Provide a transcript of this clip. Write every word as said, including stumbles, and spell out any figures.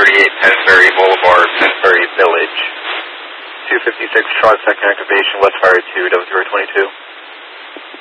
thirty-eight Pennsbury Boulevard, Pennsbury Village. two fifty-six Charlotte, second activation, West Fire two, double zero twenty-two.